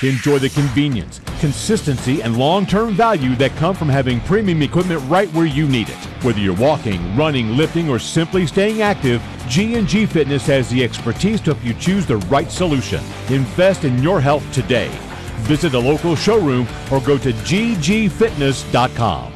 Enjoy the convenience, consistency, and long-term value that come from having premium equipment right where you need it. Whether you're walking, running, lifting, or simply staying active, G&G Fitness has the expertise to help you choose the right solution. Invest in your health today. Visit a local showroom or go to ggfitness.com.